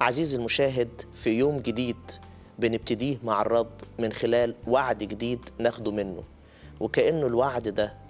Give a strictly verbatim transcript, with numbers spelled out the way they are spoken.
عزيزي المشاهد، في يوم جديد بنبتديه مع الرب من خلال وعد جديد ناخده منه، وكأنه الوعد ده